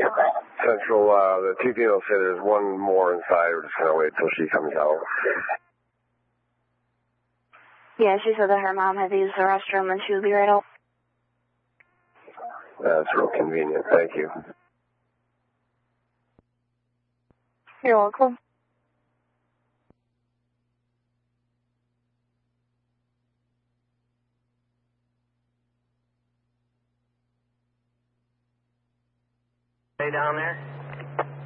Central, the two females say there's one more inside. We're just going to wait till she comes out. Yeah, she said that her mom had to use the restroom and she would be right out. That's real convenient. Thank you. You're welcome. Stay down there.